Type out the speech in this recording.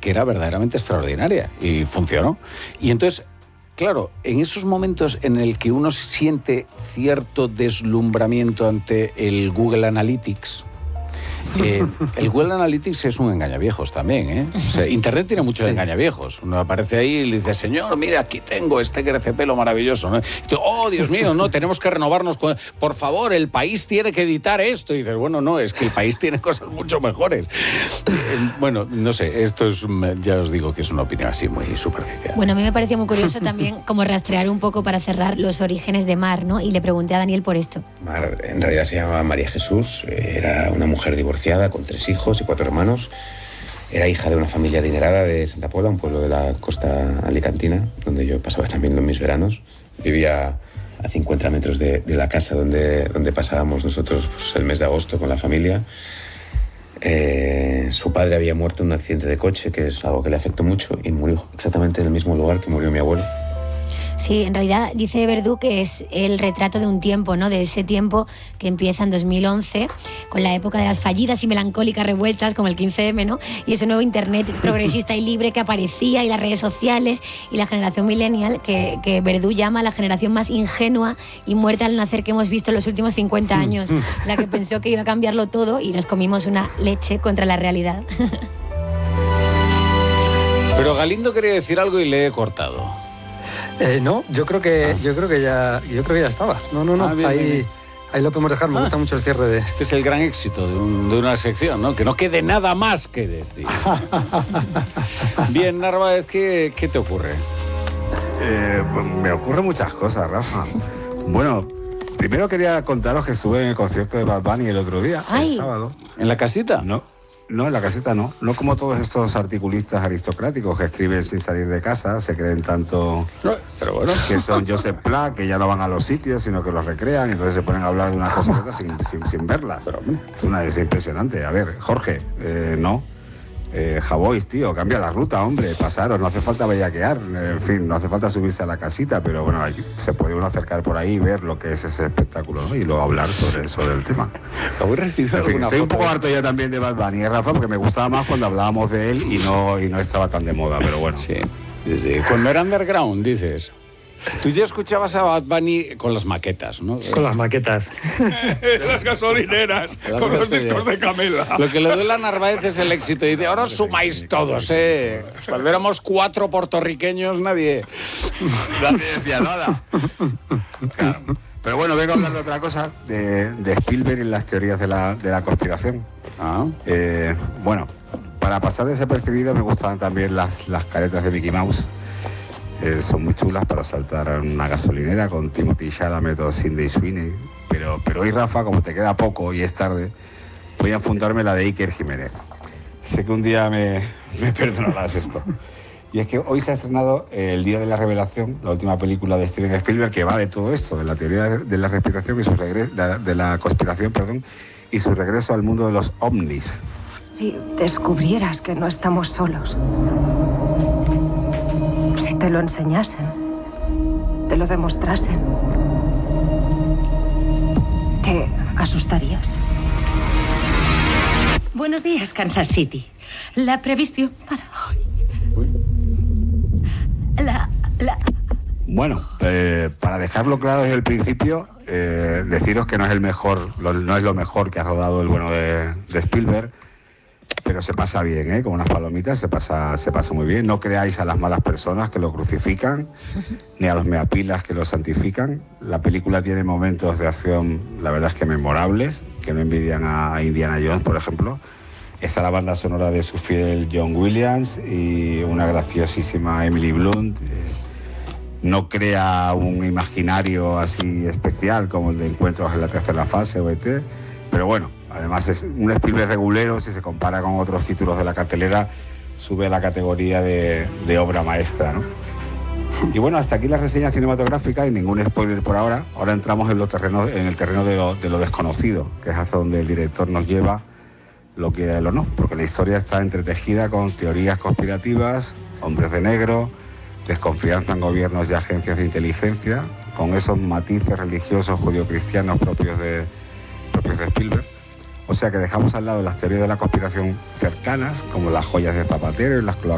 que era verdaderamente extraordinaria y funcionó. Y entonces, claro, en esos momentos en el que uno siente cierto deslumbramiento ante el Google Analytics, el Google Analytics es un engañaviejos también, ¿eh? O sea, Internet tiene muchos engañaviejos. Uno aparece ahí y le dice, señor, mira, aquí tengo este crecepelo maravilloso, ¿no? Y tú, oh, Dios mío, no, tenemos que renovarnos. Por favor, el país tiene que editar esto. Y dices, bueno, no, es que el país tiene cosas mucho mejores. Bueno, no sé, esto es, ya os digo que es una opinión así muy superficial. Bueno, a mí me parecía muy curioso también como rastrear un poco para cerrar los orígenes de Mar, ¿no? Y le pregunté a Daniel por esto. Mar, en realidad se llamaba María Jesús, era una mujer divorciada con 3 hijos y 4 hermanos. Era hija de una familia adinerada de Santa Pola, un pueblo de la costa alicantina, donde yo pasaba también mis veranos. Vivía a 50 metros de la casa donde pasábamos nosotros pues, el mes de agosto con la familia. Su padre había muerto en un accidente de coche, que es algo que le afectó mucho, y murió exactamente en el mismo lugar que murió mi abuelo. Sí, en realidad dice Verdú que es el retrato de un tiempo, ¿no? De ese tiempo que empieza en 2011, con la época de las fallidas y melancólicas revueltas, como el 15M, ¿no? Y ese nuevo Internet progresista y libre que aparecía, y las redes sociales, y la generación millennial, que Verdú llama la generación más ingenua y muerta al nacer que hemos visto en los últimos 50 años, la que pensó que iba a cambiarlo todo y nos comimos una leche contra la realidad. Pero Galindo quería decir algo y le he cortado. No, yo creo que ya estaba. No. Bien, ahí lo podemos dejar. Me gusta mucho el cierre de. Este es el gran éxito de una sección, ¿no? Que no quede nada más que decir. Bien, Narváez, ¿qué te ocurre? Pues me ocurren muchas cosas, Rafa. Bueno, primero quería contaros que estuve en el concierto de Bad Bunny el otro día, el sábado. ¿En la casita? No, en la caseta no. No como todos estos articulistas aristocráticos que escriben sin salir de casa, se creen tanto pero bueno, que son Joseph Pla, que ya no van a los sitios, sino que los recrean, y entonces se ponen a hablar de una cosa y otra sin verlas. Es impresionante. A ver, Jorge, no. Javois, tío, cambia la ruta, hombre, pasaros, no hace falta bellaquear, en fin, no hace falta subirse a la casita, pero bueno, se puede uno acercar por ahí y ver lo que es ese espectáculo, ¿no? Y luego hablar sobre el tema. Estoy un poco harto ya también de Bad Bunny, Rafa, porque me gustaba más cuando hablábamos de él y no estaba tan de moda, pero bueno. Sí. Cuando era underground, dices. Tú ya escuchabas a Bad Bunny con las maquetas, ¿no? Con las maquetas. Las gasolineras, con los discos de Camela. Lo que le duele a Narváez es el éxito. Y dice, ahora os sumáis todos, ¿eh? Cuando éramos 4 puertorriqueños, nadie decía nada. Claro. Pero bueno, vengo a hablar de otra cosa, de Spielberg y las teorías de la conspiración. Bueno, para pasar desapercibido me gustan también las caretas de Mickey Mouse. Son muy chulas para saltar a una gasolinera con Timothy Chalamet o Sidney Sweeney. Pero hoy, Rafa, como te queda poco y es tarde, voy a apuntarme la de Iker Jiménez. Sé que un día me perdonarás esto. Y es que hoy se ha estrenado El Día de la Revelación, la última película de Steven Spielberg, que va de todo esto, de la teoría de la respiración y su regreso, de la conspiración, y su regreso al mundo de los ovnis. Si descubrieras que no estamos solos, si te lo enseñasen, te lo demostrasen, ¿te asustarías? Buenos días, Kansas City. La previsión para hoy. Bueno, para dejarlo claro desde el principio, deciros que no es lo mejor que ha rodado el bueno de Spielberg, pero se pasa bien, ¿eh? Con unas palomitas se pasa muy bien. No creáis a las malas personas que lo crucifican, ni a los meapilas que lo santifican. La película tiene momentos de acción, la verdad es que memorables, que no envidian a Indiana Jones, por ejemplo. Está la banda sonora de su fiel John Williams y una graciosísima Emily Blunt. No crea un imaginario así especial como el de Encuentros en la tercera fase o ET, pero bueno, además es un Spielberg regulero. Si se compara con otros títulos de la cartelera, sube a la categoría de obra maestra, ¿no? Y bueno, hasta aquí las reseñas cinematográficas y ningún spoiler por ahora. Ahora entramos en el terreno de lo desconocido, que es hacia donde el director nos lleva, lo quiera él o no, porque la historia está entretejida con teorías conspirativas, hombres de negro, desconfianza en gobiernos y agencias de inteligencia, con esos matices religiosos judio-cristianos propios de Spielberg. O sea que dejamos al lado las teorías de la conspiración cercanas, como las joyas de Zapatero y las cloacas